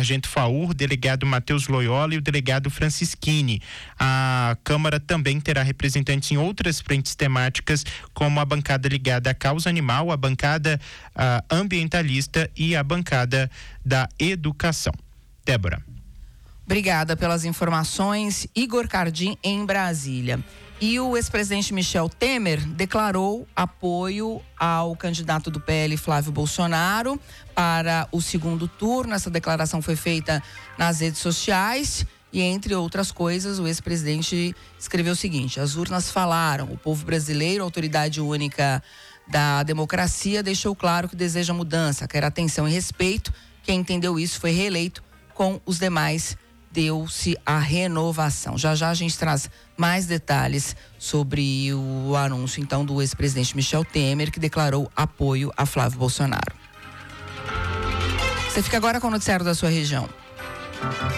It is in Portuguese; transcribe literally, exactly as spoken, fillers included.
sargento Faur, o delegado Matheus Loyola e o delegado Francisquini. A Câmara também terá representantes em outras frentes temáticas, como a bancada ligada à causa animal, a bancada a, ambientalista e a bancada da educação. Débora. Obrigada pelas informações. Igor Cardim, em Brasília. E o ex-presidente Michel Temer declarou apoio ao candidato do P L, Flávio Bolsonaro, para o segundo turno. Essa declaração foi feita nas redes sociais e, entre outras coisas, o ex-presidente escreveu o seguinte: as urnas falaram, o povo brasileiro, autoridade única da democracia, deixou claro que deseja mudança, quer atenção e respeito. Quem entendeu isso foi reeleito, com os demais deu-se a renovação. Já já a gente traz mais detalhes sobre o anúncio, então, do ex-presidente Michel Temer, que declarou apoio a Flávio Bolsonaro. Você fica agora com o noticiário da sua região.